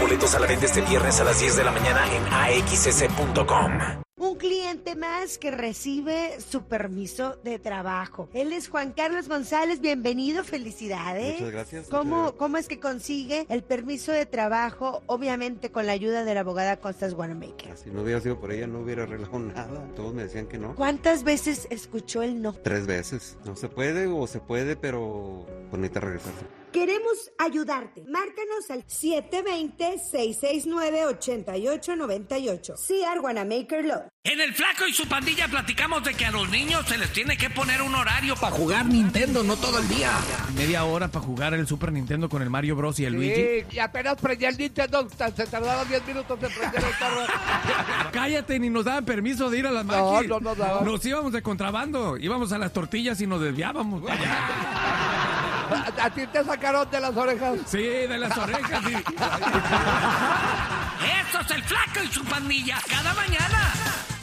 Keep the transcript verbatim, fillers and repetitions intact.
Boletos a la venta este viernes a las diez de la mañana en a x s punto com. Un cliente más que recibe su permiso de trabajo. Él es Juan Carlos González, bienvenido, felicidades. Muchas gracias. ¿Cómo, muchas gracias. ¿Cómo es que consigue el permiso de trabajo? Obviamente con la ayuda de la abogada Constance Wanamaker. Si no hubiera sido por ella, no hubiera arreglado nada. Todos me decían que no. ¿Cuántas veces escuchó el no? Tres veces. No se puede o se puede, pero pues necesita regresarse. Queremos ayudarte. Márcanos al siete dos cero, seis seis nueve, ocho ocho nueve ocho. C R Wanamaker Law. En El Flaco y su pandilla platicamos de que a los niños se les tiene que poner un horario para jugar Nintendo, no todo el día. Media hora para jugar el Super Nintendo con el Mario Bros y el Sí, Luigi. y apenas prendía el Nintendo, se tardaron diez minutos en prender el carro. Cállate, ni nos daban permiso de ir a las No, máquinas. no nos daban. Nos íbamos de contrabando, íbamos a las tortillas y nos desviábamos. ¿A, a ti te sacaron de las orejas? Sí, de las orejas. Sí. Eso es El Flaco y su pandilla, cada mañana.